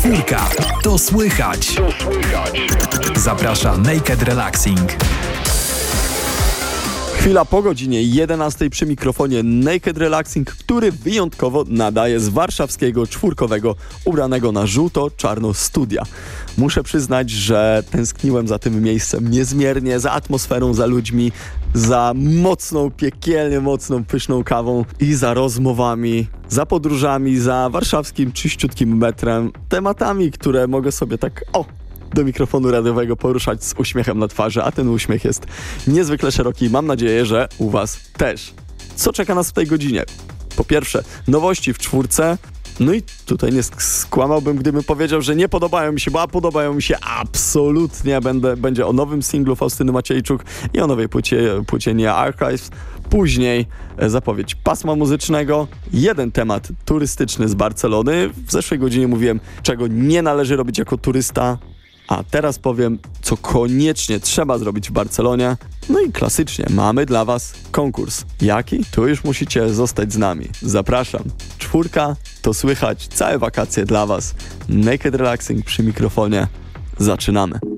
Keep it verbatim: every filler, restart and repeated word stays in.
Czwórka, to słychać. To słychać. Zaprasza Naked Relaxing. Chwila po godzinie jedenastej przy mikrofonie Naked Relaxing, który wyjątkowo nadaje z warszawskiego czwórkowego ubranego na żółto-czarno studia. Muszę przyznać, że tęskniłem za tym miejscem niezmiernie, za atmosferą, za ludźmi, za mocną, piekielnie mocną, pyszną kawą i za rozmowami, za podróżami, za warszawskim czyściutkim metrem, tematami, które mogę sobie tak o do mikrofonu radiowego poruszać z uśmiechem na twarzy, a ten uśmiech jest niezwykle szeroki i mam nadzieję, że u was też. Co czeka nas w tej godzinie? Po pierwsze, nowości w czwórce. No i tutaj nie skłamałbym, gdybym powiedział, że nie podobają mi się, bo podobają mi się absolutnie. Będę, będzie o nowym singlu Faustyny Maciejczuk i o nowej płycie, płycie Nia Archives. Później zapowiedź pasma muzycznego, jeden temat turystyczny z Barcelony. W zeszłej godzinie mówiłem, czego nie należy robić jako turysta. A teraz powiem, co koniecznie trzeba zrobić w Barcelonie. No i klasycznie mamy dla was konkurs. Jaki? Tu już musicie zostać z nami. Zapraszam. Czwórka, to słychać. Całe wakacje dla was. Naked Relaxing przy mikrofonie. Zaczynamy.